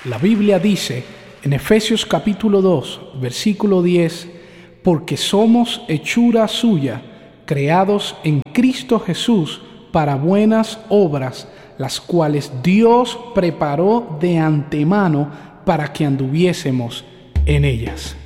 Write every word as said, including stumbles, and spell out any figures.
La Biblia dice en Efesios capítulo dos, versículo diez, porque somos hechura suya, creados en Cristo Jesús para buenas obras, las cuales Dios preparó de antemano para que anduviésemos en ellas.